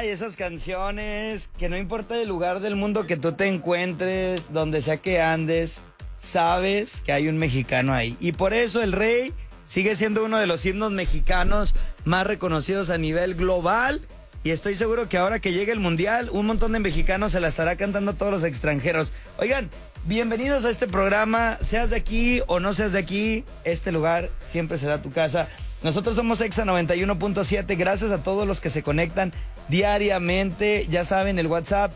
esas canciones que no importa el lugar del mundo que tú te encuentres, donde sea que andes, sabes que hay un mexicano ahí. Y por eso el Rey sigue siendo uno de los himnos mexicanos más reconocidos a nivel global. Y estoy seguro que ahora que llegue el Mundial, un montón de mexicanos se la estará cantando a todos los extranjeros. Oigan, bienvenidos a este programa, seas de aquí o no seas de aquí, este lugar siempre será tu casa. Nosotros somos Exa 91.7, gracias a todos los que se conectan diariamente. Ya saben, el WhatsApp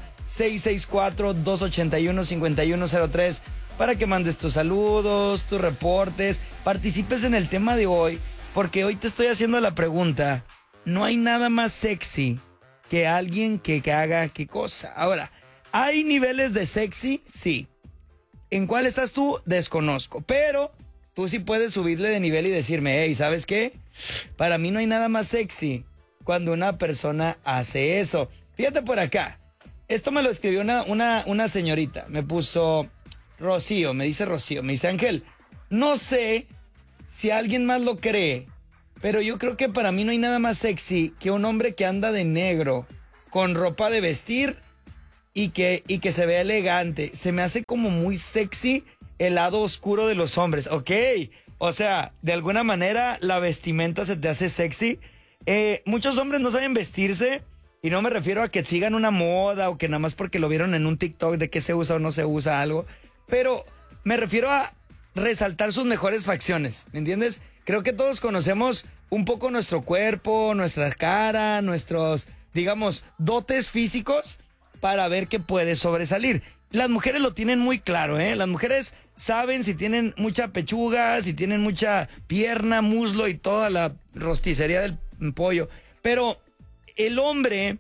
664-281-5103 para que mandes tus saludos, tus reportes, participes en el tema de hoy, porque hoy te estoy haciendo la pregunta. No hay nada más sexy que alguien que haga qué cosa. Ahora, ¿hay niveles de sexy? Sí. ¿En cuál estás tú? Desconozco. Pero tú sí puedes subirle de nivel y decirme, hey, ¿sabes qué? Para mí no hay nada más sexy cuando una persona hace eso. Fíjate por acá. Esto me lo escribió una señorita. Me puso Rocío, me dice Rocío. Me dice, Ángel, no sé si alguien más lo cree, pero yo creo que para mí no hay nada más sexy que un hombre que anda de negro, con ropa de vestir y que se vea elegante. Se me hace como muy sexy el lado oscuro de los hombres. Ok, o sea, de alguna manera la vestimenta se te hace sexy. Muchos hombres no saben vestirse y no me refiero a que sigan una moda o que nada más porque lo vieron en un TikTok de que se usa o no se usa algo, pero me refiero a resaltar sus mejores facciones, ¿me entiendes? Creo que todos conocemos un poco nuestro cuerpo, nuestra cara, nuestros, digamos, dotes físicos para ver qué puede sobresalir. Las mujeres lo tienen muy claro, ¿eh? Las mujeres saben si tienen mucha pechuga, si tienen mucha pierna, muslo y toda la rosticería del pollo. Pero el hombre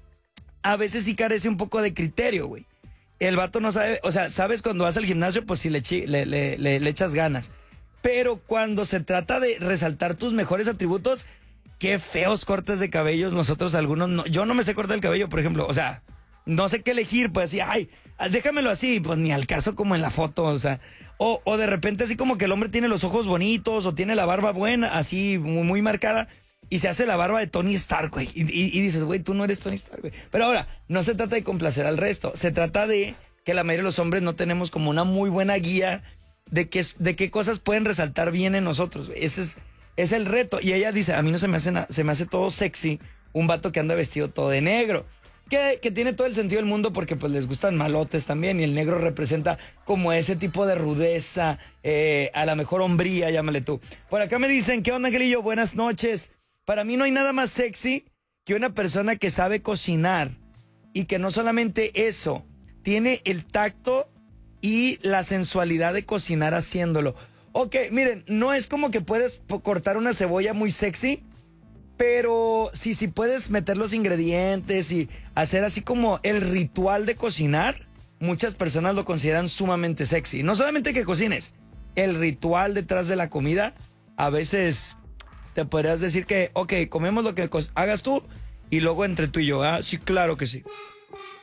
a veces sí carece un poco de criterio, güey. El vato no sabe, o sea, sabes cuando vas al gimnasio, pues si le echas ganas. Pero cuando se trata de resaltar tus mejores atributos, qué feos cortes de cabellos nosotros algunos. No, yo no me sé cortar el cabello, por ejemplo. O sea, no sé qué elegir, pues así, ay, déjamelo así, pues ni al caso como en la foto, o sea. O de repente así como que el hombre tiene los ojos bonitos o tiene la barba buena, así muy, muy marcada, y se hace la barba de Tony Stark, güey. Y dices, güey, tú no eres Tony Stark, güey. Pero ahora, no se trata de complacer al resto, se trata de que la mayoría de los hombres no tenemos como una muy buena guía de qué cosas pueden resaltar bien en nosotros. Ese es el reto. Y ella dice, a mí no se me hace todo sexy un vato que anda vestido todo de negro. Que tiene todo el sentido del mundo porque pues les gustan malotes también y el negro representa como ese tipo de rudeza, a la mejor hombría, llámale tú. Por acá me dicen, ¿qué onda, Angelillo? Buenas noches. Para mí no hay nada más sexy que una persona que sabe cocinar y que no solamente eso, tiene el tacto y la sensualidad de cocinar haciéndolo. Ok, miren, no es como que puedes cortar una cebolla muy sexy, pero si puedes meter los ingredientes y hacer así como el ritual de cocinar, muchas personas lo consideran sumamente sexy. No solamente que cocines, el ritual detrás de la comida, a veces te podrías decir que, ok, comemos lo que hagas tú y luego entre tú y yo, ¿ah? Sí, claro que sí.